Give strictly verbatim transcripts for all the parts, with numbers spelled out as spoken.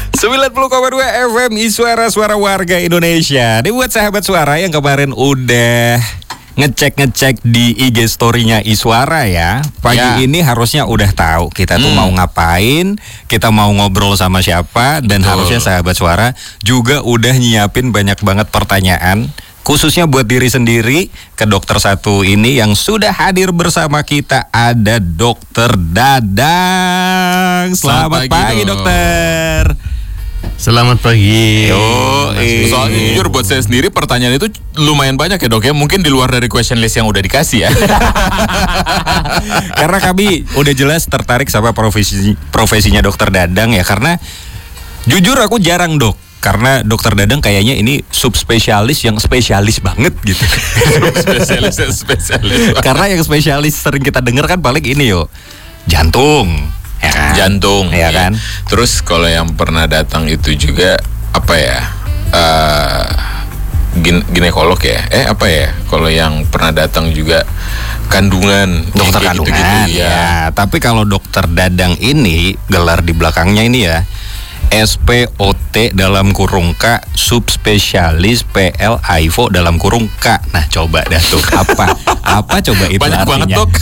sembilan puluh koma dua F M Iswara, suara warga Indonesia. Ini buat sahabat suara yang kemarin udah ngecek-ngecek di I G story-nya Iswara ya. Pagi ya. Ini harusnya udah tahu kita tuh hmm. mau ngapain, kita mau ngobrol sama siapa. Dan Betul. harusnya sahabat suara juga udah nyiapin banyak banget pertanyaan, khususnya buat diri sendiri. Ke dokter satu ini yang sudah hadir bersama kita, ada Dokter Dadang. Selamat, Selamat pagi, pagi dokter. Selamat pagi. Yo, eh. Soalnya jujur buat saya sendiri pertanyaan itu lumayan banyak ya dok ya. Mungkin di luar dari question list yang udah dikasih ya. Karena kami udah jelas tertarik sama profesi profesinya Dokter Dadang ya. Karena jujur aku jarang dok. Karena Dokter Dadang kayaknya ini subspesialis yang spesialis banget gitu. Subspesialis yang spesialis. Karena yang spesialis sering kita dengar kan paling ini yo, jantung. Ya kan? Jantung, ya kan. Terus kalau yang pernah datang itu juga apa ya? Uh, gin, ginekolog ya? Eh apa ya? Kalau yang pernah datang juga kandungan, dokter kandungan. Gitu-gitu, ya. ya. Tapi kalau Dokter Dadang ini gelar di belakangnya ini ya, S P O T dalam kurung K, subspesialis P L I V O dalam kurung K. Nah coba dah tuh apa apa coba itu banyak artinya. Banget dok.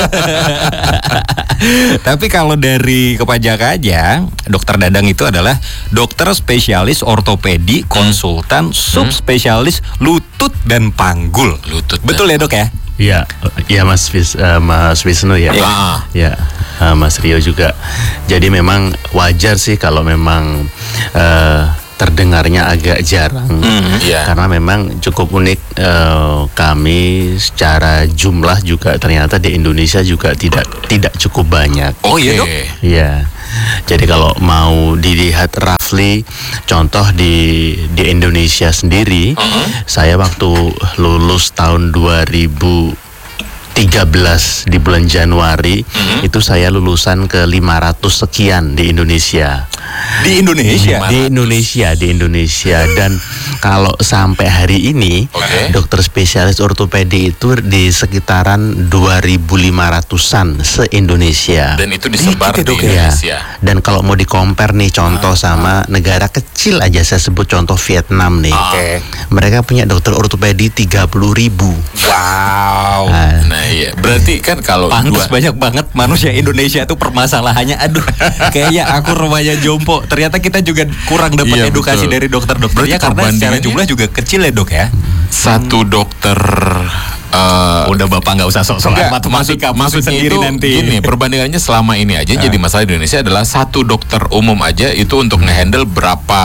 Tapi kalau dari kepanjangan aja, Dokter Dadang itu adalah dokter spesialis ortopedi, konsultan, hmm. subspesialis lutut dan panggul. Lutut. Betul ya dok ya? Iya, ya Mas Vis, uh, Mas Wisnu ya. Ya. Ya, uh, Mas Rio juga. Jadi memang wajar sih kalau memang uh, terdengarnya agak jarang, mm, yeah. karena memang cukup unik. Uh, kami secara jumlah juga ternyata di Indonesia juga tidak tidak cukup banyak. Oh iya dok? Iya. Jadi kalau mau dilihat roughly, contoh di di Indonesia sendiri, uh-huh. saya waktu lulus tahun dua ribu tiga belas di bulan Januari, uh-huh. itu saya lulusan ke lima ratus sekian di Indonesia. Di Indonesia? Di Indonesia, di Indonesia. Dan kalau sampai hari ini, okay. dokter spesialis ortopedi itu di sekitaran dua ribu lima ratusan se-Indonesia. Dan itu disebar itu, di Indonesia. Ya. Dan kalau mau di-compare nih contoh ah, sama ah. negara kecil aja, saya sebut contoh Vietnam nih. Ah. Okay. Mereka punya dokter ortopedi tiga puluh ribu. Wow. Nah, nah iya, berarti kan kalau pantes banyak banget manusia Indonesia itu permasalahannya. Aduh, kayaknya aku rumahnya jompo. Ternyata kita juga kurang dapat iya, edukasi betul. dari dokter-dokternya, karena secara jumlah juga kecil ya dok ya. Satu dokter uh, udah bapak nggak usah sok-sokan matematika, maksud, maksudnya itu nanti. Gini, perbandingannya selama ini aja uh. jadi masalah di Indonesia adalah satu dokter umum aja itu untuk ngehandle berapa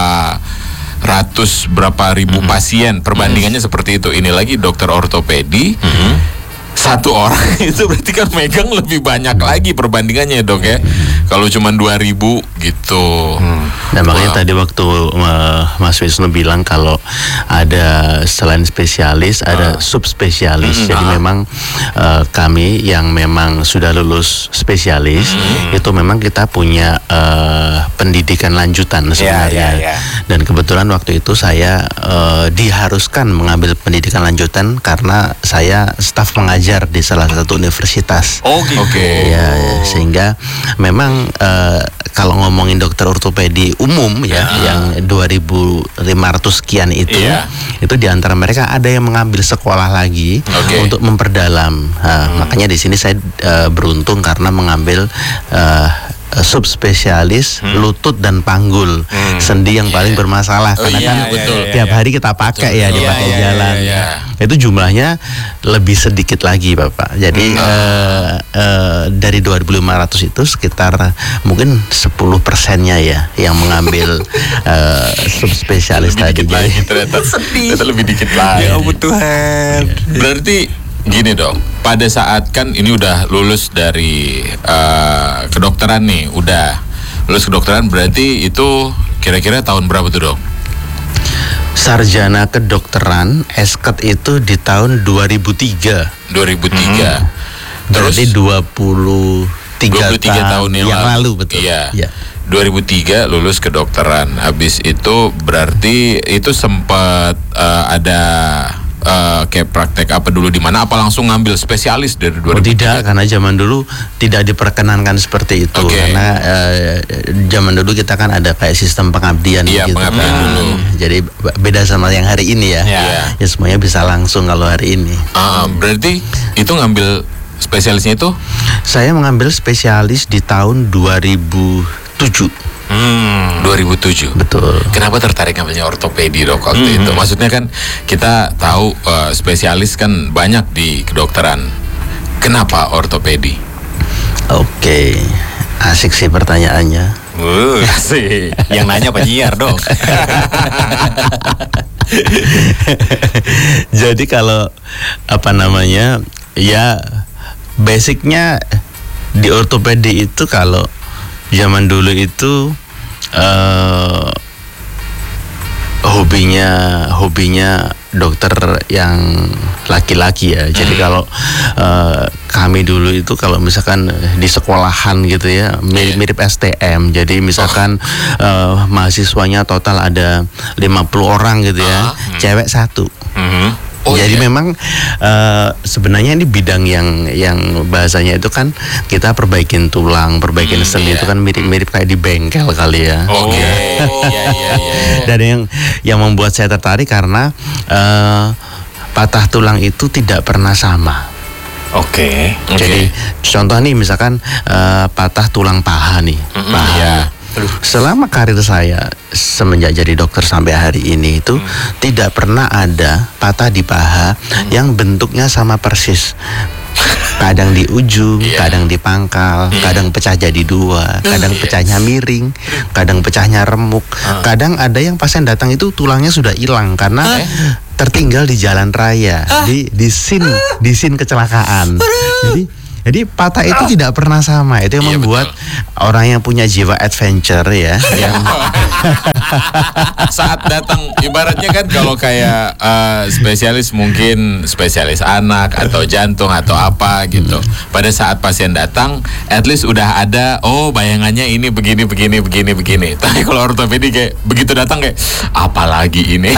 ratus berapa ribu mm-hmm. pasien. Perbandingannya mm-hmm. seperti itu. Ini lagi dokter ortopedi. Mm-hmm. Satu orang itu berarti kan megang lebih banyak lagi perbandingannya dok ya. Kalau cuma dua ribu gitu. Hmm. Nah makanya wow. tadi waktu uh, Mas Wisnu bilang kalau ada selain spesialis ada uh. subspesialis. Mm-hmm. Jadi uh. memang uh, kami yang memang sudah lulus spesialis mm-hmm. itu memang kita punya uh, pendidikan lanjutan sebenarnya. Yeah, yeah, yeah. Dan kebetulan waktu itu saya uh, diharuskan mengambil pendidikan lanjutan karena saya staf pengajar di salah satu universitas. Oh gitu. Oke. Okay. Ya, sehingga memang uh, kalau ngomongin dokter ortopedi umum ya, uh-huh. yang dua ribu lima ratus sekian itu, yeah. itu diantara mereka ada yang mengambil sekolah lagi okay. untuk memperdalam. Uh, hmm. Makanya di sini saya uh, beruntung karena mengambil uh, subspesialis hmm. lutut dan panggul, hmm. sendi yang yeah. paling bermasalah oh, karena iya, kan iya, betul. tiap hari kita pakai betul. ya dipakai iya, jalan. Iya, iya. Itu jumlahnya lebih sedikit lagi Bapak. Jadi hmm. uh, uh, dari dua ribu lima ratus itu sekitar mungkin sepuluh persennya ya yang mengambil uh, subspesialis tadi. Lagi, ternyata sedih. Ternyata lebih dikit lagi. Ya ampun Tuhan. Berarti gini dong, pada saat kan ini udah lulus dari uh, kedokteran nih, udah lulus kedokteran berarti itu kira-kira tahun berapa tuh dok? Sarjana kedokteran S K E T itu di tahun dua ribu tiga. dua ribu tiga. Hmm. Terus berarti dua puluh tiga tahun yang, yang lalu, lalu betul. Iya. Ya. dua ribu tiga lulus kedokteran. Habis itu berarti itu sempat uh, ada uh, kayak praktek apa dulu di mana? Apa langsung ngambil spesialis dari dua ribu? Oh tidak, karena zaman dulu tidak diperkenankan seperti itu. Okay. Karena uh, zaman dulu kita kan ada kayak sistem pengabdian Iya, gitu pengabdian kan. dulu. Jadi beda sama yang hari ini ya. Iya. Ya semuanya bisa langsung kalau hari ini. Uh, berarti itu ngambil spesialisnya itu? Saya mengambil spesialis di tahun dua ribu tujuh. Hmm, dua ribu tujuh. Betul. Kenapa tertarik ngambilnya ortopedi, Dok, waktu hmm. itu? Maksudnya kan kita tahu uh, spesialis kan banyak di kedokteran. Kenapa ortopedi? Oke, asik sih pertanyaannya. Uh, asik. Yang nanya penyiar, Dok. Jadi kalau apa namanya, ya basicnya di ortopedi itu kalau zaman dulu itu uh, hobinya hobinya dokter yang laki-laki ya. Jadi kalau uh, kami dulu itu kalau misalkan di sekolahan gitu ya mirip-mirip S T M. Jadi misalkan oh. uh, mahasiswanya total ada lima puluh orang gitu ya, uh, hmm. cewek satu. Uh-huh. Oh, jadi iya. memang uh, sebenarnya ini bidang yang yang bahasanya itu kan kita perbaikin tulang, perbaikin hmm, sendi iya. itu kan mirip-mirip kayak di bengkel kali ya. Oke. Okay. iya, iya, iya. Dan yang yang membuat saya tertarik karena uh, patah tulang itu tidak pernah sama. Oke. Okay. Jadi okay. contoh nih misalkan uh, patah tulang paha nih, mm-hmm, paha. Iya. Selama karir saya semenjak jadi dokter sampai hari ini itu hmm. tidak pernah ada patah di paha hmm. yang bentuknya sama persis. Kadang di ujung, yeah. kadang di pangkal, hmm. kadang pecah jadi dua, kadang yes. pecahnya miring, kadang pecahnya remuk. Hmm. Kadang ada yang pasien datang itu tulangnya sudah hilang karena eh? tertinggal di jalan raya, ah? di di sin di sin kecelakaan. Jadi Jadi patah itu oh. tidak pernah sama. Itu yang iya, membuat betul. orang yang punya jiwa adventure ya. yang saat datang ibaratnya kan kalau kayak uh, spesialis mungkin spesialis anak atau jantung atau apa gitu. Pada saat pasien datang, at least udah ada oh bayangannya ini begini begini begini begini. Tapi kalau ortopedi kayak begitu datang kayak apalagi ini.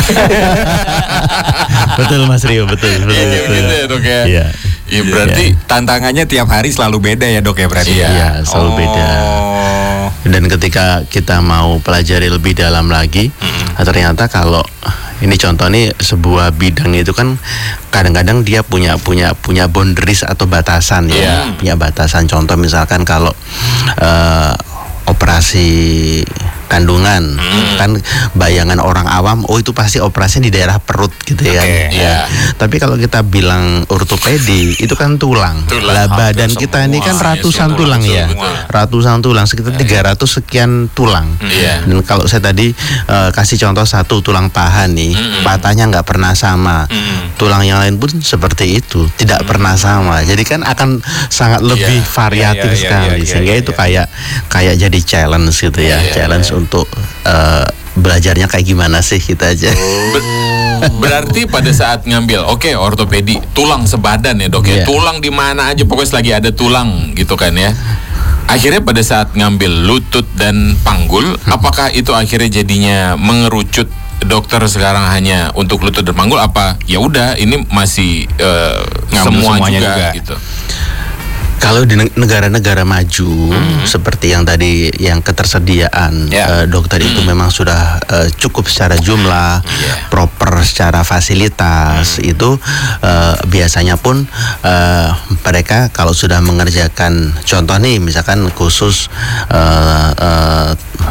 Betul Mas Rio, betul betul. Iya betul. gitu ya, Dok ya. Iya. Ya, berarti ya. tantangannya tiap hari selalu beda ya, Dok ya berarti. Iya, ya, selalu oh. beda. Dan ketika kita mau pelajari lebih dalam lagi, hmm. ternyata kalau ini contoh nih sebuah bidang itu kan kadang-kadang dia punya punya punya boundaries atau batasan ya, yeah. punya batasan. Contoh misalkan kalau uh, operasi kandungan hmm. kan bayangan orang awam oh itu pasti operasinya di daerah perut gitu ya. Okay, yeah. Tapi kalau kita bilang ortopedi itu kan tulang. tulang. Lah badan kita ini kan ratusan tulang ya. Ratusan tulang sekitar tiga ratus sekian tulang. Yeah. Dan kalau saya tadi uh, kasih contoh satu tulang paha nih, mm-hmm. patahnya nggak pernah sama. Mm-hmm. Tulang yang lain pun seperti itu, tidak mm-hmm. pernah sama. Jadi kan akan sangat lebih yeah. variatif yeah, yeah, sekali yeah, yeah, sehingga yeah, yeah, itu yeah. kayak kayak jadi challenge gitu ya. Yeah, challenge yeah. untuk uh, belajarnya kayak gimana sih kita aja. Ber- berarti pada saat ngambil, oke okay, ortopedi tulang sebadan ya dok ya, yeah. tulang di mana aja pokoknya lagi ada tulang gitu kan ya. Akhirnya pada saat ngambil lutut dan panggul, hmm. apakah itu akhirnya jadinya mengerucut dokter sekarang hanya untuk lutut dan panggul apa? Ya udah ini masih uh, semua juga, juga gitu. Kalau di negara-negara maju hmm. seperti yang tadi yang ketersediaan yeah. uh, dokter hmm. itu memang sudah uh, cukup secara jumlah, yeah. proper secara fasilitas hmm. itu uh, biasanya pun uh, mereka kalau sudah mengerjakan contoh nih misalkan khusus uh, uh,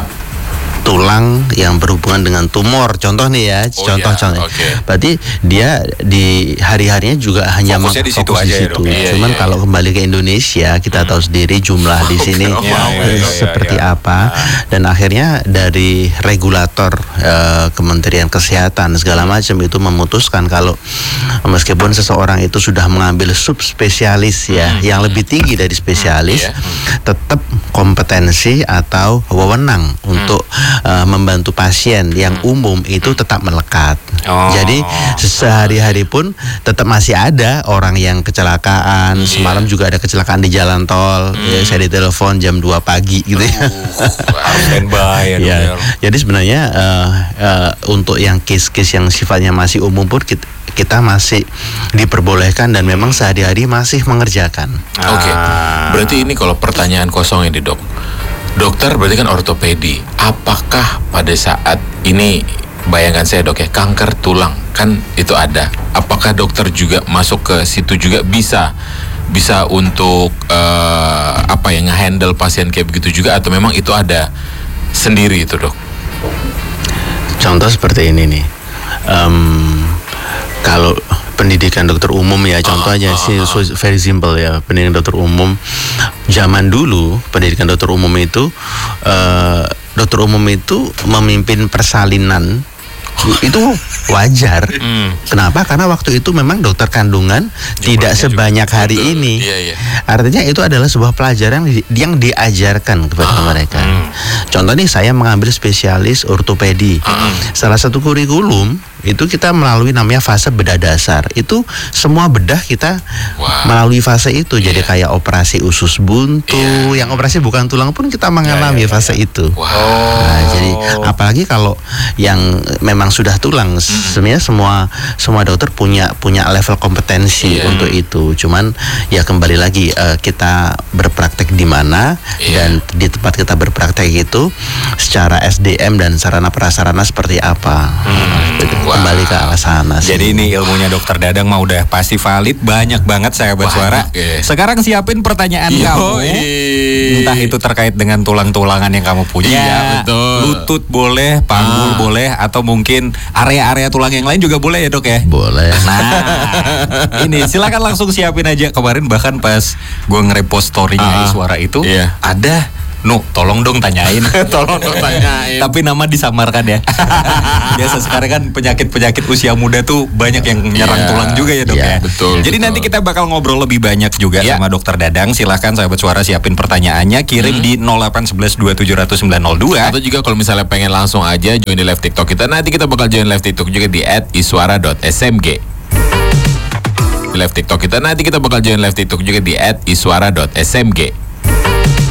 tulang yang berhubungan dengan tumor contoh nih ya oh contoh ya, contoh okay. berarti dia di hari-harinya juga hanya fokusnya di situ fokus aja di situ. Ya, cuman iya, kalau iya. kembali ke Indonesia kita hmm. tahu sendiri jumlah di sini okay. wow, eh, iya, seperti iya. apa dan akhirnya dari regulator eh, Kementerian Kesehatan segala macam itu memutuskan kalau meskipun seseorang itu sudah mengambil subspesialis ya hmm. yang lebih tinggi dari spesialis hmm. yeah. tetap kompetensi atau wewenang hmm. untuk Uh, membantu pasien yang umum itu tetap melekat. Oh. Jadi sehari-hari pun tetap masih ada orang yang kecelakaan. Yeah. Semalam juga ada kecelakaan di jalan tol. Mm. Ya, saya ditelepon jam dua pagi gitu ya. Harus standby ya. Ya. Jadi sebenarnya uh, uh, untuk yang case-case yang sifatnya masih umum pun kita, kita masih diperbolehkan dan memang sehari-hari masih mengerjakan. Oke, berarti ini kalau pertanyaan kosong ini dok, dokter berarti kan ortopedi. Apakah pada saat ini, bayangkan saya dok ya, kanker tulang kan itu ada. Apakah dokter juga masuk ke situ juga bisa bisa untuk uh, apa ya, nge-handle pasien kayak begitu juga, atau memang itu ada sendiri itu dok? Contoh seperti ini nih. Um, kalau pendidikan dokter umum ya, contoh aja sih, so very simple ya, pendidikan dokter umum zaman dulu, pendidikan dokter umum itu uh, dokter umum itu memimpin persalinan itu wajar. Hmm. Kenapa? Karena waktu itu memang dokter kandungan Jumlahnya tidak sebanyak juga, hari betul. ini. Iya, iya. Artinya itu adalah sebuah pelajaran yang diajarkan kepada ah, mereka. Hmm. Contoh nih, saya mengambil spesialis ortopedi. Hmm. Salah satu kurikulum itu kita melalui namanya fase bedah dasar. Itu semua bedah kita wow. melalui fase itu. Yeah. Jadi kayak operasi usus buntu, yeah. yang operasi bukan tulang pun kita mengalami yeah, yeah, fase yeah. itu. Wow. Nah, jadi apalagi kalau yang memang sudah tulang, mm-hmm. sebenarnya semua semua dokter punya punya level kompetensi yeah. untuk itu. Cuman ya kembali lagi uh, kita berpraktek di mana yeah. dan di tempat kita berpraktek itu secara S D M dan sarana prasarana seperti apa. Mm. Wow. Kembali ke arah sana sih. Jadi ini ilmunya dokter Dadang mah udah pasti valid, banyak banget sahabat suara. Ya. Sekarang siapin pertanyaan Yo, kamu. Ee. Entah itu terkait dengan tulang-tulangan yang kamu punya. Iya, betul. Lutut boleh, panggul ah. boleh, atau mungkin area-area tulang yang lain juga boleh ya dok ya? Boleh. Nah, ini silakan langsung siapin aja. Kemarin bahkan pas gue nge-repost story-nya ah. suara itu yeah. ada Nu, tolong dong tanyain. Tolong dong tanyain. Tapi nama disamarkan ya. Biasa sekarang kan penyakit-penyakit usia muda tuh banyak yang nyerang yeah. tulang juga ya dok yeah, ya. Betul. Jadi betul. nanti kita bakal ngobrol lebih banyak juga yeah. sama dokter Dadang. Silahkan sahabat suara siapin pertanyaannya, kirim hmm. di nol delapan satu satu dua tujuh nol nol sembilan nol dua. Atau juga kalau misalnya pengen langsung aja join di live TikTok kita. Nanti kita bakal join live TikTok juga di at iswara dot s m g. Di live TikTok kita nanti kita bakal join live TikTok juga di at iswara dot s m g.